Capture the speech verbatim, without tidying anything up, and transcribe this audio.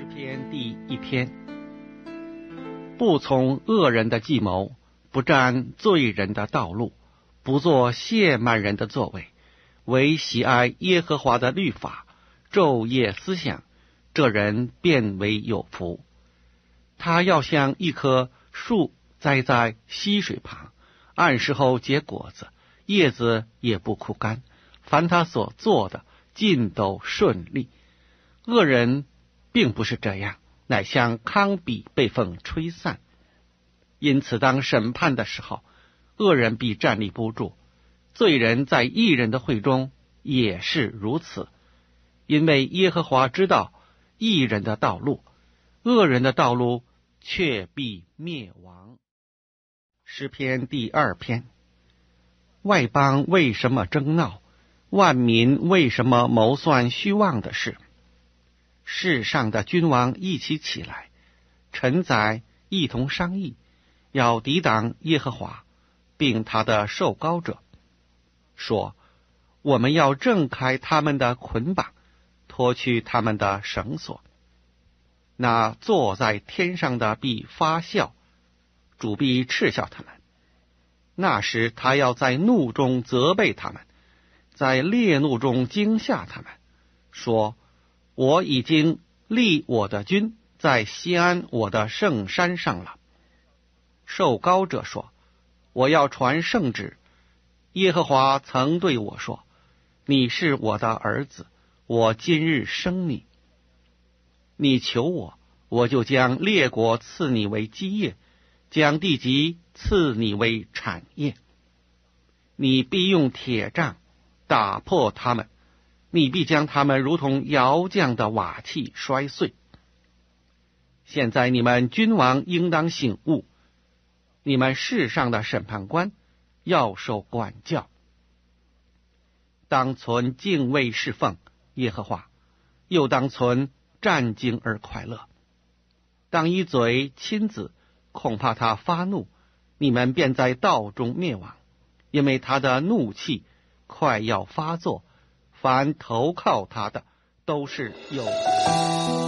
篇第一篇。不从恶人的计谋，不占罪人的道路，不做亵慢人的作为，唯喜爱耶和华的律法，昼夜思想，这人便为有福。他要像一棵树栽在溪水旁，按时候结果子，叶子也不枯干，凡他所做的尽都顺利。恶人并不是这样，乃像糠秕被风吹散。因此当审判的时候，恶人必站立不住，罪人在义人的会中也是如此。因为耶和华知道义人的道路，恶人的道路却必灭亡。诗篇第二篇。外邦为什么争闹？万民为什么谋算虚妄的事？世上的君王一起起来，臣宰一同商议，要抵挡耶和华，并他的受膏者，说：我们要挣开他们的捆绑，脱去他们的绳索。那坐在天上的必发笑，主必嗤笑他们。那时他要在怒中责备他们，在烈怒中惊吓他们，说：我已经立我的君在西安我的圣山上了。受膏者说：我要传圣旨，耶和华曾对我说：你是我的儿子，我今日生你。你求我，我就将列国赐你为基业，将地级赐你为产业。你必用铁杖打破他们，你必将他们如同窑匠的瓦器摔碎。现在你们君王应当醒悟，你们世上的审判官要受管教。当存敬畏侍奉耶和华，又当存战兢而快乐。当一嘴亲子，恐怕他发怒，你们便在道中灭亡，因为他的怒气快要发作，凡投靠他的都是有